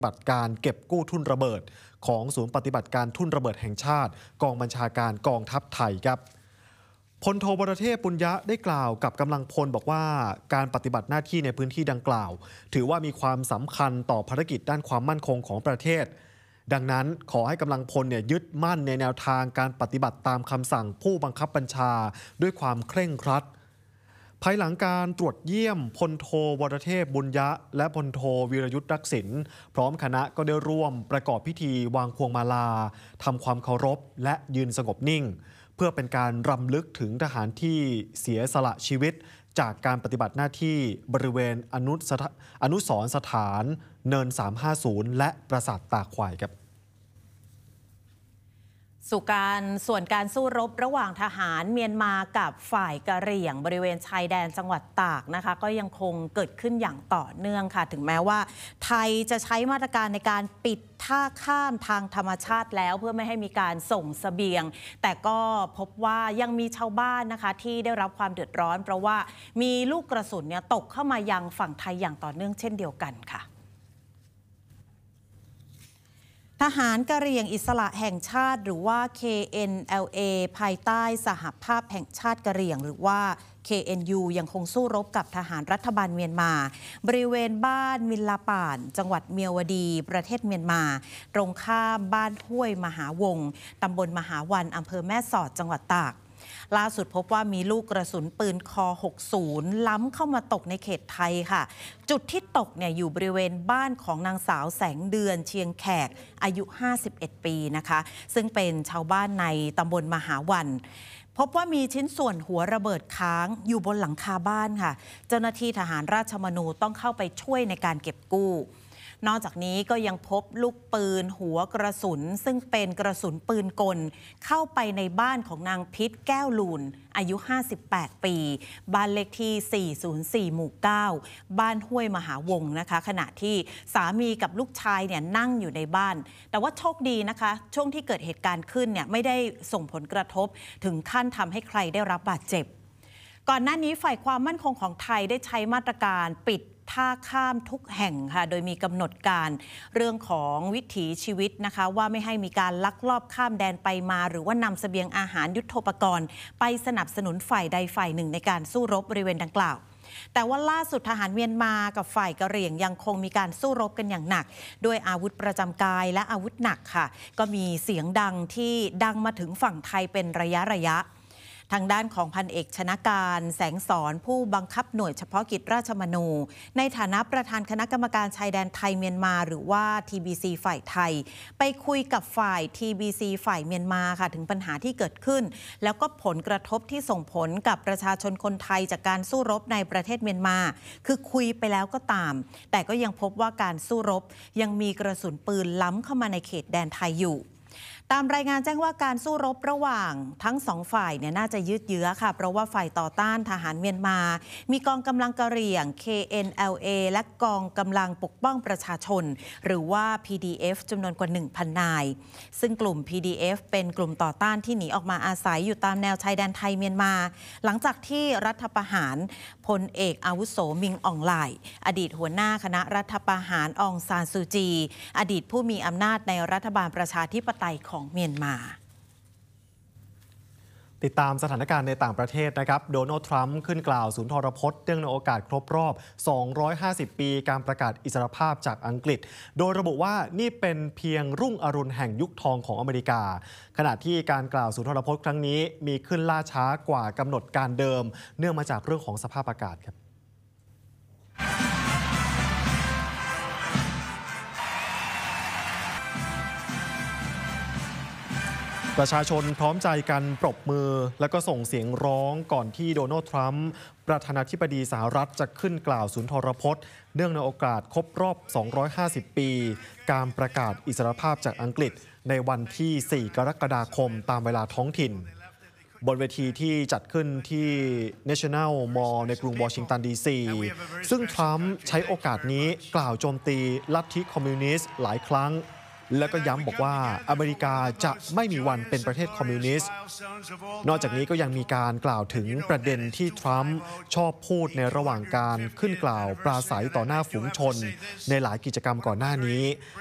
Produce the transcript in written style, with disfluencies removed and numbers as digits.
ปฏิบัติการเก็บกู้ทุ่นระเบิดของศูนย์ปฏิบัติการทุ่นระเบิดแห่งชาติกองบัญชาการกองทัพไทยครับพลโทวรเทพปุญญะได้กล่าวกับกำลังพลบอกว่าการปฏิบัติหน้าที่ในพื้นที่ดังกล่าวถือว่ามีความสำคัญต่อภารกิจด้านความมั่นคงของประเทศดังนั้นขอให้กำลังพลยึดมั่นในแนวทางการปฏิบัติตามคำสั่งผู้บังคับบัญชาด้วยความเคร่งครัดภายหลังการตรวจเยี่ยมพลโทวรเทพบุญยะและพลโทวีรยุทธรักษิณพร้อมคณะก็ได้ร่วมประกอบพิธีวางพวงมาลาทำความเคารพและยืนสงบนิ่งเพื่อเป็นการรำลึกถึงทหารที่เสียสละชีวิตจากการปฏิบัติหน้าที่บริเวณอนุสรณ์สถานเนิน350และปราสาทตาควายครับส่วนการสู้รบระหว่างทหารเมียนมากับฝ่ายกะเหรี่ยงบริเวณชายแดนจังหวัดตากนะคะก็ยังคงเกิดขึ้นอย่างต่อเนื่องค่ะถึงแม้ว่าไทยจะใช้มาตรการในการปิดท่าข้ามทางธรรมชาติแล้วเพื่อไม่ให้มีการส่งเสบียงแต่ก็พบว่ายังมีชาวบ้านนะคะที่ได้รับความเดือดร้อนเพราะว่ามีลูกกระสุนตกเข้ามายังฝั่งไทยอย่างต่อเนื่องเช่นเดียวกันค่ะทหารกะเหรี่ยงอิสระแห่งชาติหรือว่า KNLA ภายใต้สหภาพแห่งชาติกะเหรี่ยงหรือว่า KNU ยังคงสู้รบกับทหารรัฐบาลเมียนมาบริเวณบ้านมินลาป่านจังหวัดเมียวดีประเทศเมียนมาตรงข้ามบ้านห้วยมหาวงตำบลมหาวันอำเภอแม่สอดจังหวัดตากล่าสุดพบว่ามีลูกกระสุนปืนค.60 ล้ำเข้ามาตกในเขตไทยค่ะจุดที่ตกอยู่บริเวณบ้านของนางสาวแสงเดือนเชียงแขกอายุ51ปีนะคะซึ่งเป็นชาวบ้านในตำบลมหาวันพบว่ามีชิ้นส่วนหัวระเบิดค้างอยู่บนหลังคาบ้านค่ะเจ้าหน้าที่ทหารราชมนูต้องเข้าไปช่วยในการเก็บกู้นอกจากนี้ก็ยังพบลูกปืนหัวกระสุนซึ่งเป็นกระสุนปืนกลเข้าไปในบ้านของนางพิษแก้วลูนอายุ58ปีบ้านเลขที่404หมู่9บ้านห้วยมหาวงนะคะขณะที่สามีกับลูกชายนั่งอยู่ในบ้านแต่ว่าโชคดีนะคะช่วงที่เกิดเหตุการณ์ขึ้นไม่ได้ส่งผลกระทบถึงขั้นทำให้ใครได้รับบาดเจ็บก่อนหน้านี้ฝ่ายความมั่นคงของไทยได้ใช้มาตรการปิดท่าข้ามทุกแห่งค่ะโดยมีกำหนดการเรื่องของวิถีชีวิตนะคะว่าไม่ให้มีการลักลอบข้ามแดนไปมาหรือว่านำเสบียงอาหารยุทโธปกรณ์ไปสนับสนุนฝ่ายใดฝ่ายหนึ่งในการสู้รบบริเวณดังกล่าวแต่ว่าล่าสุดทหารเมียนมากับฝ่ายกะเหรี่ยงยังคงมีการสู้รบกันอย่างหนักด้วยอาวุธประจำกายและอาวุธหนักค่ะก็มีเสียงดังที่ดังมาถึงฝั่งไทยเป็นระยะทางด้านของพันเอกชนะการแสงสอนผู้บังคับหน่วยเฉพาะกิจราชมนูในฐานะประธานคณะกรรมการชายแดนไทยเมียนมาหรือว่า TBC ฝ่ายไทยไปคุยกับฝ่าย TBC ฝ่ายเมียนมาค่ะถึงปัญหาที่เกิดขึ้นแล้วก็ผลกระทบที่ส่งผลกับประชาชนคนไทยจากการสู้รบในประเทศเมียนมาคือคุยไปแล้วก็ตามแต่ก็ยังพบว่าการสู้รบยังมีกระสุนปืนล้ำเข้ามาในเขตแดนไทยอยู่ตามรายงานแจ้งว่าการสู้รบระหว่างทั้งสองฝ่ายน่าจะยืดเยื้อค่ะเพราะว่าฝ่ายต่อต้านทหารเมียนมามีกองกำลังกะเหรี่ยง KNLA และกองกำลังปกป้องประชาชนหรือว่า PDF จำนวนกว่า 1,000 นายซึ่งกลุ่ม PDF เป็นกลุ่มต่อต้านที่หนีออกมาอาศัยอยู่ตามแนวชายแดนไทยเมียนมาหลังจากที่รัฐประหารพลเอกอาวุโสมิงอ่องหล่ายอดีตหัวหน้าคณะรัฐประหารองซานซูจีอดีตผู้มีอำนาจในรัฐบาลประชาธิปไตยของเมียนมาติดตามสถานการณ์ในต่างประเทศนะครับโดนัลด์ทรัมป์ขึ้นกล่าวสุนทรพจน์เนื่องในโอกาสครบรอบ250 ปีการประกาศอิสรภาพจากอังกฤษโดยระบุว่านี่เป็นเพียงรุ่งอรุณแห่งยุคทองของอเมริกาขณะที่การกล่าวสุนทรพจน์ครั้งนี้มีขึ้นล่าช้ากว่ากำหนดการเดิมเนื่องมาจากเรื่องของสภาพอากาศครับประชาชนพร้อมใจกันปรบมือแล้วก็ส่งเสียงร้องก่อนที่โดนัลด์ทรัมป์ประธานาธิบดีสหรัฐจะขึ้นกล่าวสุนทรพจน์เนื่องในโอกาสครบรอบ250 ปีการประกาศอิสรภาพจากอังกฤษในวันที่4 กรกฎาคมตามเวลาท้องถิ่นบนเวทีที่จัดขึ้นที่ National Mall ในกรุงวอชิงตันดีซีซึ่งทรัมป์ใช้โอกาสนี้กล่าวโจมตีลัทธิคอมมิวนิสต์หลายครั้งแล้วก็ย้ำบอกว่าอเมริกาจะไม่มีวันเป็นประเทศคอมมิวนิสต์นอกจากนี้ก็ยังมีการกล่าวถึงประเด็นที่ทรัมป์ชอบพูดในระหว่างการขึ้นกล่าวปราศัยต่อหน้าฝูงชนในหลายกิจกรรมก่อนหน้านี้